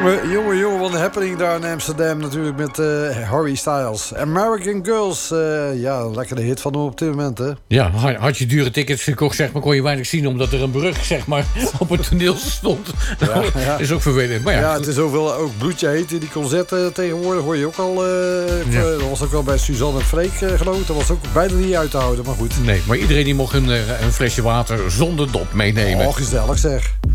Jongen, wat een happening daar in Amsterdam natuurlijk met Harry Styles. American Girls, ja, lekkere hit van hem op dit moment, hè? Ja, had je dure tickets gekocht, zeg maar, kon je weinig zien... omdat er een brug, zeg maar, op het toneel stond. Dat is ook vervelend. Maar ja, het is zoveel ook bloedje heet in die concerten tegenwoordig, hoor je ook al. Dat was ook wel bij Suzanne en Freek, geloof ik. Dat was ook bijna niet uit te houden, maar goed. Nee, maar iedereen die mocht een flesje water zonder dop meenemen. Oh, gezellig zeg.